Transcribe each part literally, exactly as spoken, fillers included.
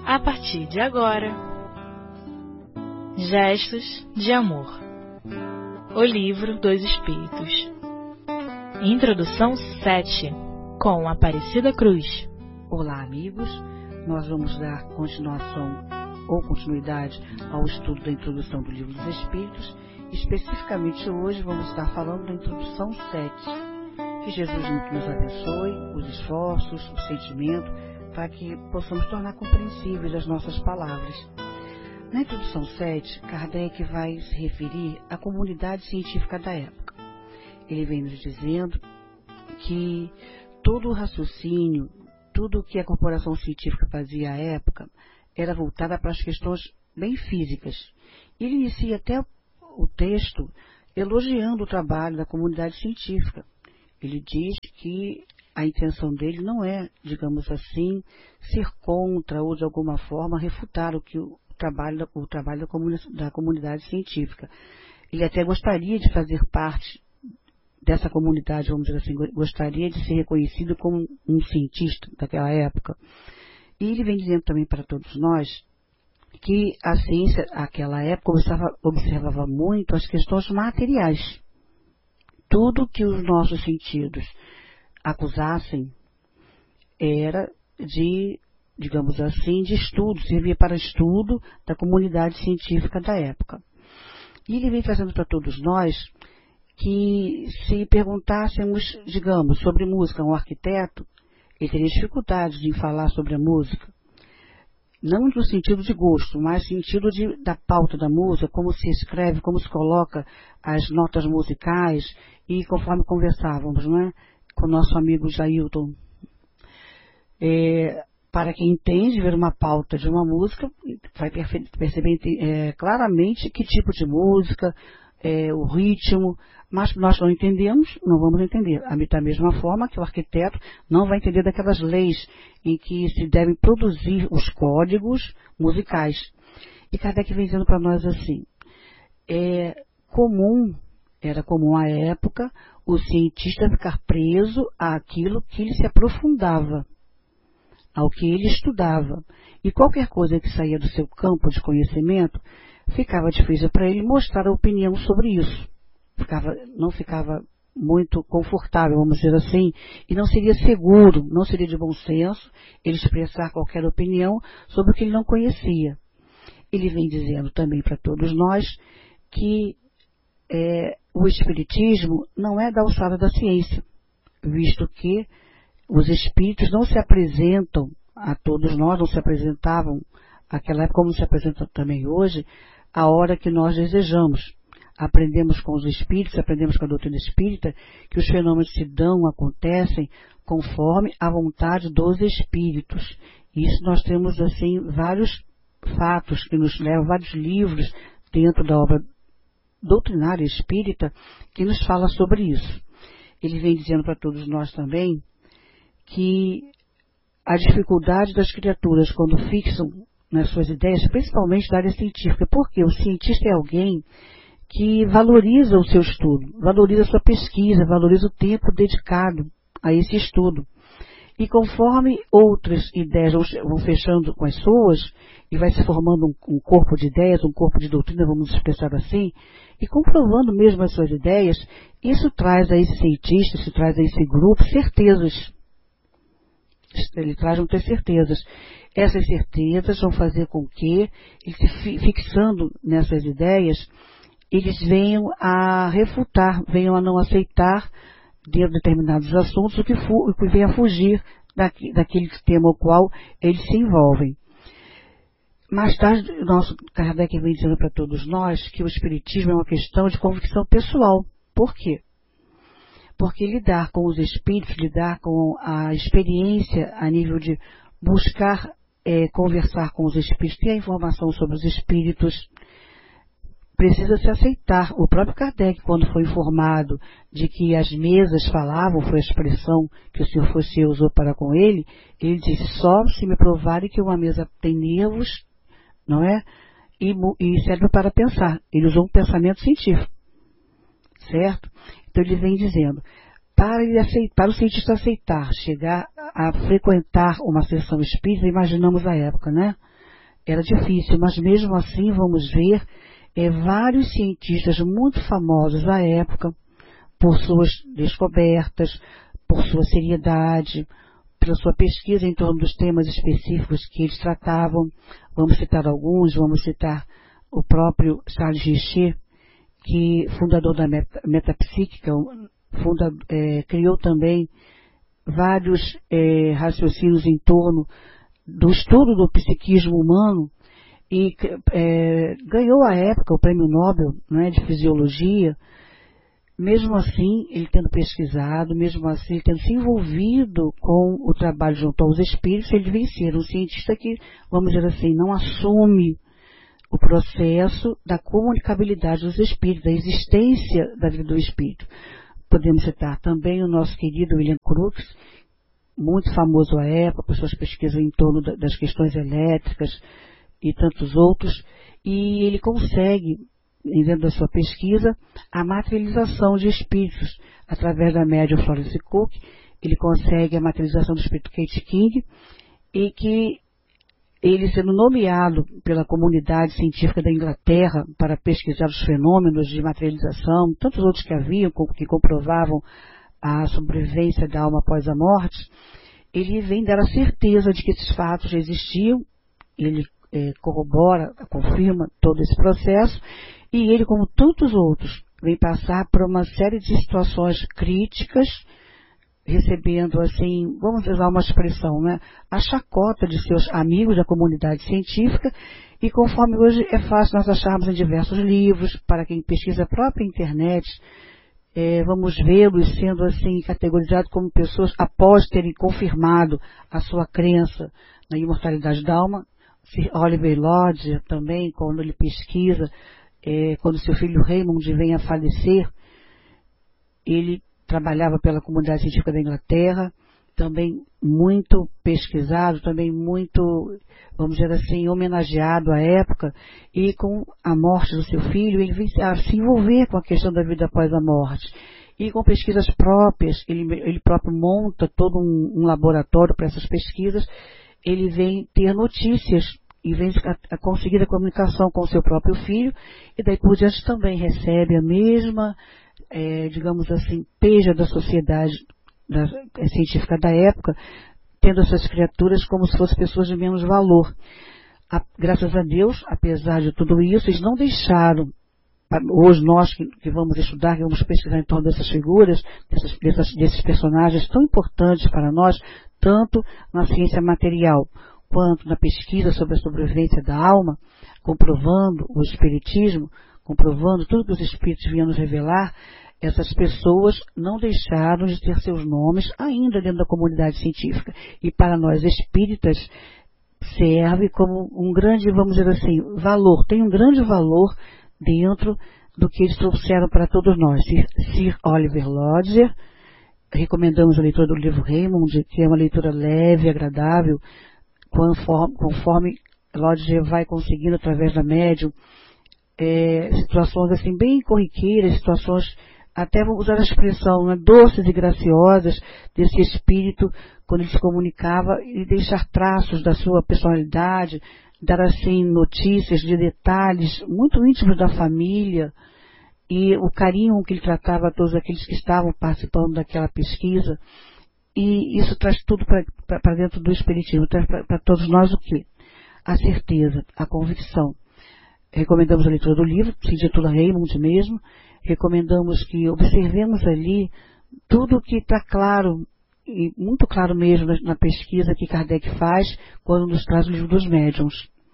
a partir de agora. Gestos de Amor. O Livro dos Espíritos. Introdução sete, com Aparecida Cruz. Olá, amigos. Nós vamos dar continuação ou continuidade ao estudo da introdução do Livro dos Espíritos. Especificamente hoje vamos estar falando da introdução sete. Que Jesus nos abençoe, os esforços, o sentimento, para que possamos tornar compreensíveis as nossas palavras. Na introdução sete, Kardec vai se referir à comunidade científica da época. Ele vem nos dizendo que todo o raciocínio, tudo o que a corporação científica fazia à época, era voltada para as questões bem físicas. Ele inicia até o texto elogiando o trabalho da comunidade científica. Ele diz que a intenção dele não é, digamos assim, ser contra ou de alguma forma refutar o que o trabalho, o trabalho da, comunidade, da comunidade científica. Ele até gostaria de fazer parte dessa comunidade, vamos dizer assim, gostaria de ser reconhecido como um cientista daquela época. E ele vem dizendo também para todos nós que a ciência, naquela época, observava, observava muito as questões materiais. Tudo que os nossos sentidos acusassem era de, digamos assim, de estudo, servia para estudo da comunidade científica da época. E ele vem trazendo para todos nós que se perguntássemos, digamos, sobre música a um arquiteto, ele teria dificuldades em falar sobre a música. Não no sentido de gosto, mas no sentido de, da pauta da música, como se escreve, como se coloca as notas musicais, e conforme conversávamos, não é, com o nosso amigo Jailton. É, para quem entende ver uma pauta de uma música, vai perceber é, claramente que tipo de música, é, o ritmo, mas nós não entendemos, não vamos entender. Da mesma forma que o arquiteto não vai entender daquelas leis em que se devem produzir os códigos musicais. E Kardec vem dizendo para nós assim, é comum, era comum à época, o cientista ficar preso àquilo que ele se aprofundava, ao que ele estudava. E qualquer coisa que saía do seu campo de conhecimento, ficava difícil para ele mostrar a opinião sobre isso. Ficava, não ficava muito confortável, vamos dizer assim, e não seria seguro, não seria de bom senso ele expressar qualquer opinião sobre o que ele não conhecia. Ele vem dizendo também para todos nós que é, o espiritismo não é da alçada da ciência, visto que os espíritos não se apresentam a todos nós, não se apresentavam naquela época como se apresentam também hoje, a hora que nós desejamos. Aprendemos com os espíritos, aprendemos com a doutrina espírita, que os fenômenos se dão, acontecem, conforme a vontade dos espíritos. Isso nós temos, assim, vários fatos que nos levam, vários livros dentro da obra doutrinária espírita que nos fala sobre isso. Ele vem dizendo para todos nós também que a dificuldade das criaturas quando fixam nas suas ideias, principalmente da área científica, porque o cientista é alguém que valoriza o seu estudo, valoriza a sua pesquisa, valoriza o tempo dedicado a esse estudo. E conforme outras ideias vão fechando com as suas, e vai se formando um, um corpo de ideias, um corpo de doutrina, vamos expressar assim, e comprovando mesmo as suas ideias, isso traz a esse cientista, isso traz a esse grupo certezas. Ele traz muitas certezas. Essas certezas vão fazer com que, ele se fixando nessas ideias, eles venham a refutar, venham a não aceitar, dentro de determinados assuntos, o que, fu, o que venha a fugir daqui, daquele tema ao qual eles se envolvem. Mais tarde, o nosso Kardec vem dizendo para todos nós que o espiritismo é uma questão de convicção pessoal. Por quê? Porque lidar com os espíritos, lidar com a experiência a nível de buscar é, conversar com os espíritos, ter a informação sobre os espíritos, precisa se aceitar. O próprio Kardec, quando foi informado de que as mesas falavam, foi a expressão que o senhor Fosse usou para com ele, ele disse, só se me provarem que uma mesa tem nervos, não é? E, e serve para pensar. Ele usou um pensamento científico, certo? Então ele vem dizendo, para, ele aceitar, para o cientista aceitar, chegar a frequentar uma sessão espírita, imaginamos a época, né? era difícil, mas mesmo assim vamos ver é, vários cientistas muito famosos à época, por suas descobertas, por sua seriedade, pela sua pesquisa em torno dos temas específicos que eles tratavam. Vamos citar alguns, vamos citar o próprio Charles Richer, que fundador da meta, metapsíquica, funda, é, criou também vários é, raciocínios em torno do estudo do psiquismo humano e é, ganhou à época o prêmio Nobel, não é, de Fisiologia. Mesmo assim, ele tendo pesquisado, mesmo assim, ele tendo se envolvido com o trabalho junto aos espíritos, ele vem ser um cientista que, vamos dizer assim, não assume o processo da comunicabilidade dos espíritos, da existência da vida do espírito. Podemos citar também o nosso querido William Crookes, muito famoso à época, por suas pesquisas em torno das questões elétricas e tantos outros, e ele consegue, dentro da sua pesquisa, a materialização de espíritos através da médium Florence Cook. Ele consegue a materialização do espírito Kate King, e que ele, sendo nomeado pela comunidade científica da Inglaterra para pesquisar os fenômenos de materialização, tantos outros que haviam, que comprovavam a sobrevivência da alma após a morte, ele vem dar a certeza de que esses fatos já existiam. Ele é, corrobora, confirma todo esse processo, e ele, como tantos outros, vem passar por uma série de situações críticas, recebendo, assim, vamos usar uma expressão, né, a chacota de seus amigos da comunidade científica, e conforme hoje é fácil nós acharmos em diversos livros, para quem pesquisa a própria internet, é, vamos vê-los sendo, assim, categorizados como pessoas após terem confirmado a sua crença na imortalidade da alma. Sir Oliver Lodge também, quando ele pesquisa, é, quando seu filho Raymond vem a falecer, ele trabalhava pela comunidade científica da Inglaterra, também muito pesquisado, também muito, vamos dizer assim, homenageado à época, e com a morte do seu filho, ele vem a se envolver com a questão da vida após a morte. E com pesquisas próprias, ele, ele próprio monta todo um, um laboratório para essas pesquisas. Ele vem ter notícias e vem a, a conseguir a comunicação com o seu próprio filho, e daí por diante também recebe a mesma, é, digamos assim, peja da sociedade da, é, científica da época, tendo essas criaturas como se fossem pessoas de menos valor. A, graças a Deus, apesar de tudo isso, eles não deixaram, hoje nós que, que vamos estudar, que vamos pesquisar em torno dessas figuras, dessas, dessas, desses personagens tão importantes para nós, tanto na ciência material, quanto na pesquisa sobre a sobrevivência da alma, comprovando o espiritismo, comprovando tudo que os espíritos vinham nos revelar, essas pessoas não deixaram de ter seus nomes ainda dentro da comunidade científica. E para nós espíritas, serve como um grande, vamos dizer assim, valor, tem um grande valor dentro do que eles trouxeram para todos nós. Sir, Sir Oliver Lodge, recomendamos a leitura do livro Raymond, que é uma leitura leve, agradável, conforme, conforme Lodge vai conseguindo, através da médium, é, situações assim bem corriqueiras, situações, até vou usar a expressão, né, doces e graciosas desse espírito, quando ele se comunicava, e deixar traços da sua personalidade, dar assim notícias de detalhes muito íntimos da família, e o carinho com que ele tratava todos aqueles que estavam participando daquela pesquisa. E isso traz tudo para dentro do espiritismo, traz para todos nós o quê? A certeza, a convicção. Recomendamos a leitura do livro, se intitula Raymond mesmo. Recomendamos que observemos ali tudo o que está claro, e muito claro mesmo na, na pesquisa que Kardec faz quando nos traz o livro dos médiuns.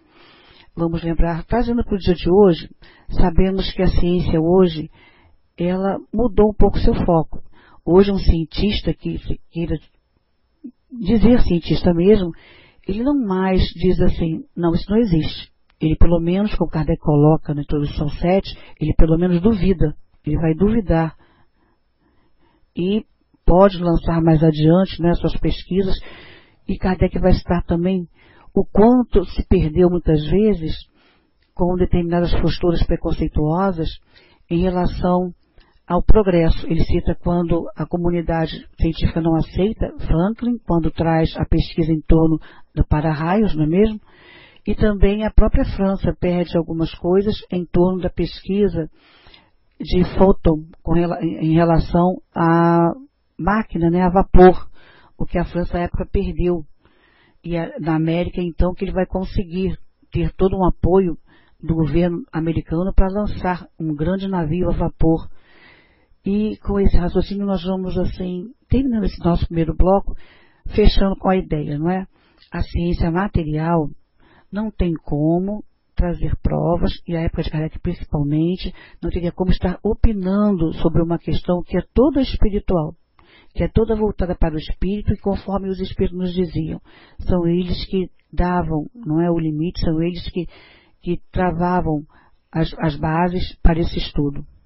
Vamos lembrar, trazendo para o dia de hoje, sabemos que a ciência hoje, ela mudou um pouco seu foco. Hoje um cientista que queira dizer cientista mesmo, ele não mais diz assim, não, isso não existe. Ele pelo menos, como Kardec coloca na introdução sete, ele pelo menos duvida, ele vai duvidar. E pode lançar mais adiante, né, suas pesquisas, e Kardec vai citar também o quanto se perdeu muitas vezes com determinadas posturas preconceituosas em relação ao progresso. Ele cita quando a comunidade científica não aceita Franklin, quando traz a pesquisa em torno do para-raios, não é mesmo? E também a própria França perde algumas coisas em torno da pesquisa de Photon com, em relação à máquina, né, a vapor, o que a França à época perdeu. E a, na América, então, que ele vai conseguir ter todo um apoio do governo americano para lançar um grande navio a vapor. E com esse raciocínio nós vamos, assim, terminando esse nosso primeiro bloco, fechando com a ideia, não é? A ciência material não tem como trazer provas, e a época de Kardec principalmente, não teria como estar opinando sobre uma questão que é toda espiritual, que é toda voltada para o espírito, e conforme os espíritos nos diziam, são eles que davam, não é o limite, são eles que, que travavam as, as bases para esse estudo.